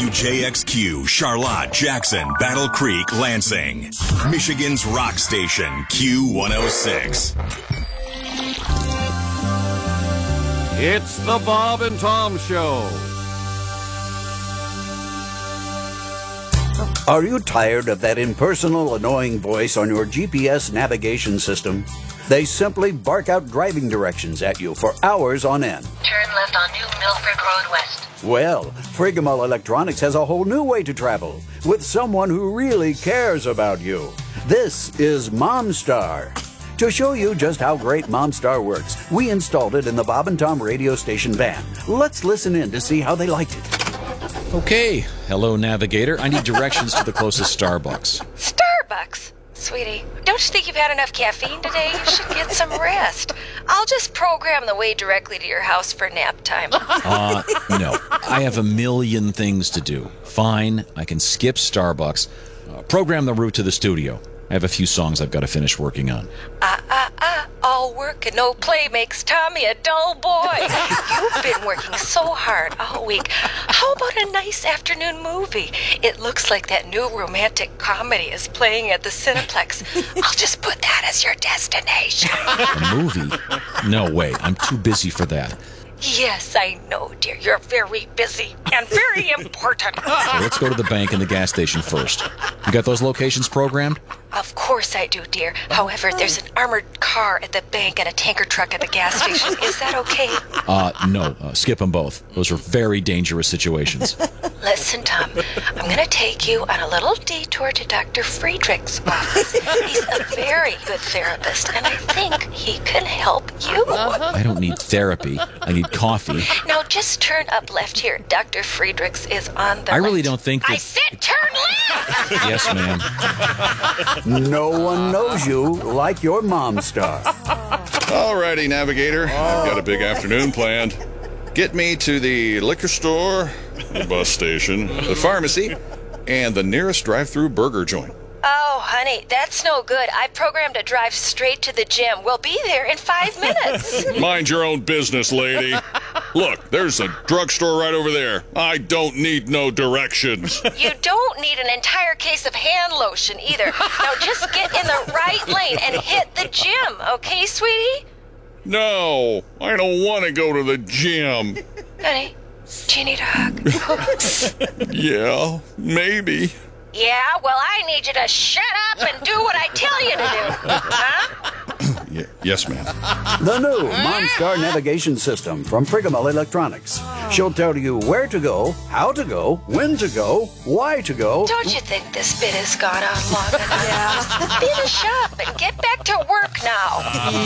WJXQ, Charlotte, Jackson, Battle Creek, Lansing. Michigan's rock station, Q106. It's the Bob and Tom Show. Are you tired of that impersonal, annoying voice on your GPS navigation system? They simply bark out driving directions at you for hours on end. Turn left on New Milford Road West. Well, Frigamall Electronics has a whole new way to travel with someone who really cares about you. This is MomStar. To show you just how great MomStar works, we installed it in the Bob and Tom radio station van. Let's listen in to see how they liked it. Okay, hello navigator. I need directions to the closest Starbucks. Starbucks? Sweetie, don't you think you've had enough caffeine today? You should get some rest. I'll just program the way directly to your house for nap time. No. I have a million things to do. Fine, I can skip Starbucks. Program the route to the studio. I have a few songs I've got to finish working on. All work and no play makes Tommy a dull boy. You've been working so hard all week. How about a nice afternoon movie? It looks like that new romantic comedy is playing at the Cineplex. I'll just put that as your destination. A movie? No way. I'm too busy for that. Yes, I know, dear. You're very busy and very important. Well, let's go to the bank and the gas station first. You got those locations programmed? Of course I do, dear. However, there's an armored car at the bank and a tanker truck at the gas station. Is that okay? No. Skip them both. Those are very dangerous situations. Listen, Tom, I'm going to take you on a little detour to Dr. Friedrich's office. He's a very good therapist, and I think he can help you. I don't need therapy. I need coffee. Now, just turn up left here. Dr. Friedrich's is on the I really left. don't think that... I said turn left! Yes, ma'am. No one knows you like your MomStar. Alrighty, navigator. I've got a big afternoon planned. Get me to the liquor store, the bus station, the pharmacy, and the nearest drive-through burger joint. Oh, honey, that's no good. I programmed to drive straight to the gym. We'll be there in 5 minutes. Mind your own business, lady. Look, there's a drugstore right over there. I don't need no directions. You don't need an entire case of hand lotion either. Now just get in the right lane and hit the gym, okay, sweetie? No, I don't want to go to the gym. Honey, do you need a hug? Yeah, maybe. Yeah, well, I need you to shut up and do what I tell you to do. Huh? Yes, ma'am. The new MomStar navigation system from Frigamall Electronics. She'll tell you where to go, how to go, when to go, why to go. Don't you think this bit has gone on long enough? Yeah. Finish up and get back to work now.